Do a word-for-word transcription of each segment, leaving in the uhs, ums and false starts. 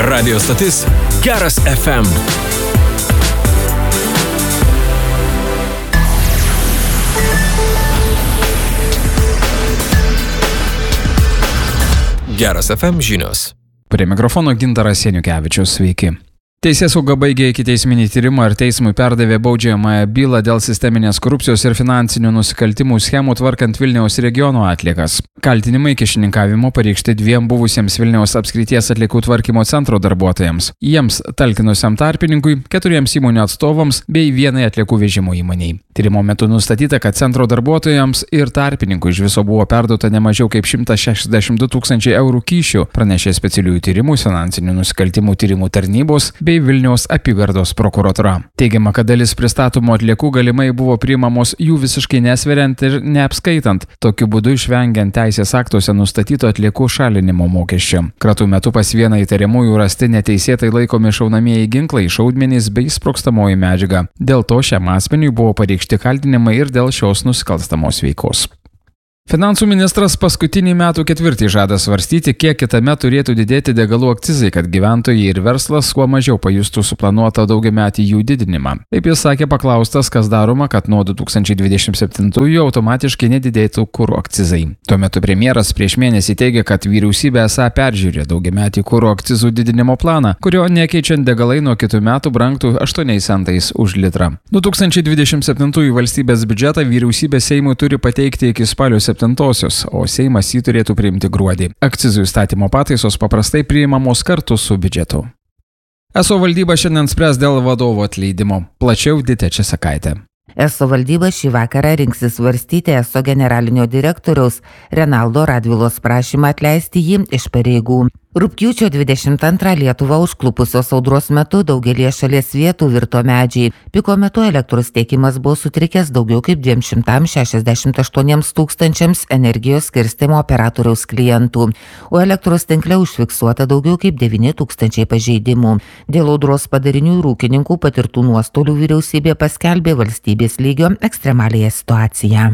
Radio stotis Geras F M. Geras F M žinios. Prie mikrofono Gintaras Janiukevičius, sveiki. Teisėsauga baigė ikiteisminį tyrimą ir teismui perdavė baudžiamąją bylą dėl sisteminės korupcijos ir finansinių nusikaltimų schemų tvarkant Vilniaus regiono atliekas. Kaltinimai kyšininkavimu pareikšti dviem buvusiems Vilniaus apskrities atliekų tvarkymo centro darbuotojams, jiems talkinusiam tarpininkui, keturiems įmonių atstovams bei vienai atliekų vežimo įmoniai. Tyrimo metu nustatyta, kad centro darbuotojams ir tarpininkui iš viso buvo perduota ne mažiau kaip šimtas šešiasdešimt du tūkstančiai eurų kyšių, pranešė specialiųjų tyrimų finansinių nusikaltimų tyrimų tarnybos bei Vilniaus apygardos prokuratūra. Teigiama, kad dalis pristatomų atliekų galimai buvo priimamos jų visiškai nesveriant ir neapskaitant, tokiu būdu išvengiant teisės aktuose nustatyto atliekų šalinimo mokesčio. Kratų metu pas vieną įtariamųjų rasti neteisėtai laikomi šaunamieji ginklai, šaudmenys bei sprogstamoji medžiaga. Dėl to šiam asmeniui buvo pareikšti kaltinimai ir dėl šios nusikalstamos veikos. Finansų ministras paskutinį metų ketvirtį žada svarstyti, kiek kitame turėtų didėti degalų akcizai, kad gyventojai ir verslas kuo mažiau pajustų suplanuotą daugiametį jų didinimą. Taip jis sakė paklaustas, kas daroma, kad nuo du tūkstančiai dvidešimt septintųjų automatiškai nedidėtų kuro akcizai. Tuo metu premjeras prieš mėnesį teigė, kad vyriausybė esą peržiūrė daugiametį kuro akcizų didinimo planą, kurio nekeičiant degalai nuo kitų metų brangtų aštuoniais centais už litrą. du tūkstančiai dvidešimt septintųjų valstybės biudžetą vyriausybė Seimui turi pateikti iki spalio septintosios, o Seimas jį turėtų priimti gruodį. Akcizų įstatymo pataisos paprastai priimamos kartu su biudžetu. Eso valdyba šiandien spręs dėl vadovo atleidimo. Plačiau Ditė Česakaitė. Eso valdyba šį vakarą rinksis svarstyti Eso generalinio direktoriaus Renaldo Radvilos prašymą atleisti jį iš pareigų. Rugpjūčio dvidešimt antrą Lietuvą užklupusios audros metu daugelie šalies vietų virto medžiai. Piko metu elektros tiekimas buvo sutrikęs daugiau kaip dviems šimtams šešiasdešimt aštuoniems tūkstančiams energijos skirstymo operatoriaus klientų, o elektros tinkle užfiksuota daugiau kaip devyni tūkstančiai pažeidimų. Dėl audros padarinių ir ūkininkų patirtų nuostolių vyriausybė paskelbė valstybės lygio ekstremaliąją situaciją.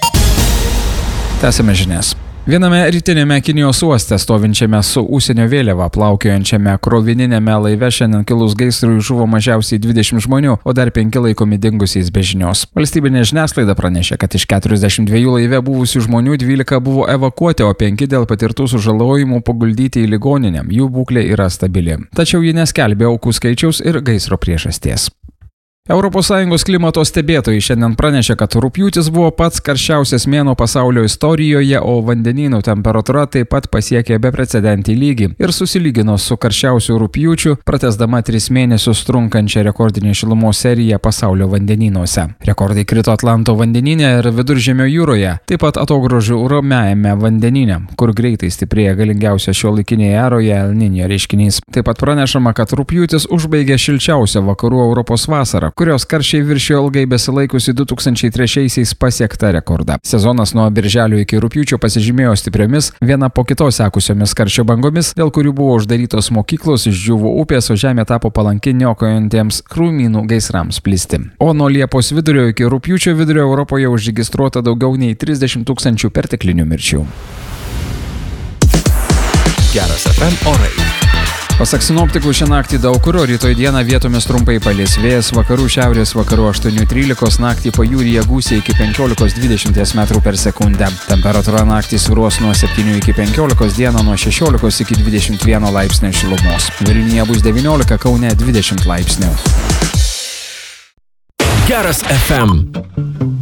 Tęsime žinias. Viename rytinėme Kinijos uoste stovinčiame su užsienio vėliava plaukiojančiame krovininėme laive šiandien kilus gaisrui žuvo mažiausiai dvidešimt žmonių, o dar penki laikomi dingusiais be žinios. Valstybinė žiniasklaida pranešė, kad iš keturiasdešimt dviejų laive buvusių žmonių dvylika buvo evakuoti, o penki dėl patirtų sužalojimų paguldyti į ligoninę. Jų būklė yra stabili. Tačiau ji neskelbė aukų skaičiaus ir gaisro priežasties. Europos Sąjungos klimato stebėtojai šiandien pranešė, kad rugpjūtis buvo pats karščiausias mėnuo pasaulio istorijoje, o vandenynų temperatūra taip pat pasiekė beprecedentį lygį ir susilygino su karščiausiu rugpjūčiu, pratęsdama tris mėnesius trunkančią rekordinę šilumos seriją pasaulio vandenynuose. Rekordai krito Atlanto vandenyne ir Viduržemio jūroje, taip pat atogrąžų Ramiajame vandenyne, kur greitai stiprėja galingiausia šiuolaikinėje eroje El Niño reiškinys. Taip pat pranešama, kad rugpjūtis užbaigė šilčiausią vakarų Europos vasarą, kurios karščiai viršijo ilgai besilaikusi du tūkstančiai trečiaisiais pasiektą rekordą. Sezonas nuo birželio iki rugpjūčio pasižymėjo stipriomis, viena po kitos sekusiomis karščio bangomis, dėl kurių buvo uždarytos mokyklos, išdžiūvo upės, o žemė tapo palanki niokojantiems krūmynų gaisrams plisti. O nuo Liepos vidurio iki rugpjūčio vidurio Europoje užregistruota daugiau nei trisdešimt tūkstančių perteklinių mirčių. Geras F M orai. Pasak sinoptikų, šią naktį daug kur, o rytoj dieną vietomis trumpai palis vėjas vakarų šiaurės vakarų aštuoni trylikos, naktį pajūryje gūsiai iki penkiolikos dvidešimt metrų per sekundę. Temperatūra naktį svyruos nuo septynių iki penkiolikos, dieną nuo šešiolikos iki dvidešimt vieno laipsnio šilumos. Vilniuje bus devyniolika, Kaune dvidešimt laipsnių. Geras F M.